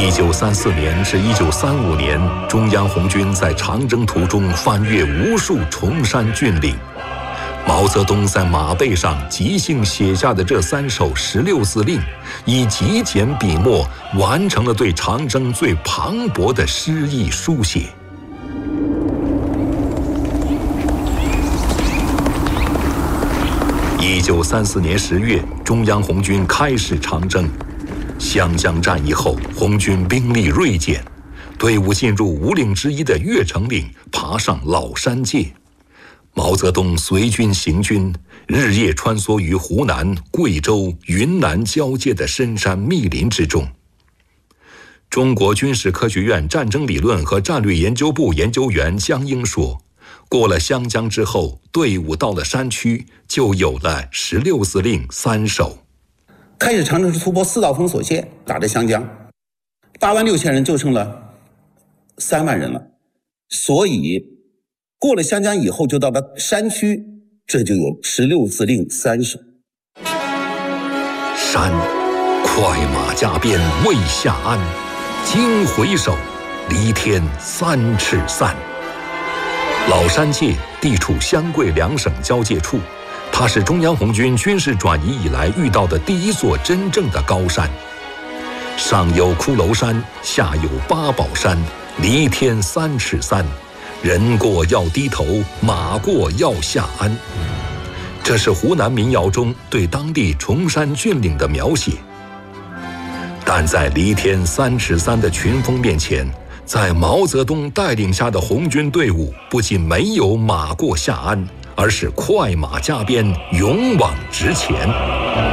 1934年至1935年，中央红军在长征途中翻越无数崇山峻岭。毛泽东在马背上即兴写下的这3首16字令，以极简笔墨完成了对长征最磅礴的诗意书写。1934年10月，中央红军开始长征。湘江战役后，红军兵力锐减，队伍进入5岭之一的越城岭，爬上老山界。毛泽东随军行军，日夜穿梭于湖南、贵州、云南交界的深山密林之中。中国军事科学院战争理论和战略研究部研究员江英说，过了湘江之后，队伍到了山区，就有了16字令3首。 开始长征时突破4道封锁线，打着湘江，86000人就剩了3万人了。所以过了湘江以后，就到了山区，这就有16字令3首。 山，快马加鞭未下鞍，惊回首，离天3尺3。老山界地处湘桂2省交界处，它是中央红军军事转移以来遇到的第一座真正的高山。上有骷髅山，下有八宝山，离天3尺3，人过要低头，马过要下鞍。这是湖南民谣中对当地崇山峻岭的描写。但在离天3尺3的群峰面前，在毛泽东带领下的红军队伍不仅没有马过下鞍，而是快马加鞭，勇往直前。